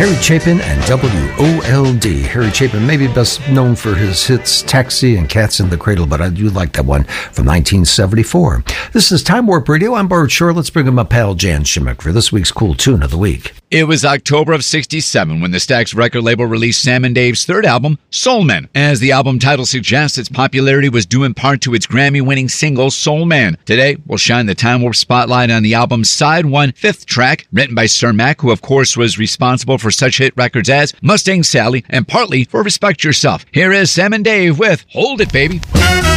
Harry Chapin and WOLD. Harry Chapin may be best known for his hits Taxi and Cats in the Cradle, but I do like that one from 1974. This is Time Warp Radio. I'm Bart Shore. Let's bring in my pal Jan Shimmick for this week's Cool Tune of the Week. It was October of '67 when the Stax record label released Sam and Dave's third album, Soul Man. As the album title suggests, its popularity was due in part to its Grammy-winning single, Soul Man. Today, we'll shine the Time Warp spotlight on the album's Side 1 fifth track, written by Sir Mac, who of course was responsible for such hit records as Mustang Sally and partly for Respect Yourself. Here is Sam and Dave with Hold It, Baby.